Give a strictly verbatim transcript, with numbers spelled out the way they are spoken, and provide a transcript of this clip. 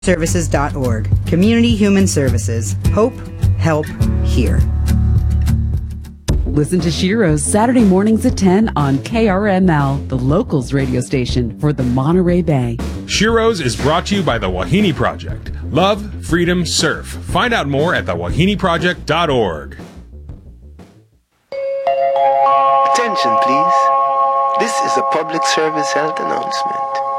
services dot org. Community Human Services. Hope, help, here. Listen to Shiro's Saturday mornings at ten on K R M L, the locals radio station for the Monterey Bay. Shiro's is brought to you by the Wahine Project. Love, freedom, surf. Find out more at the wahine project dot org. Attention, please. This is a public service health announcement.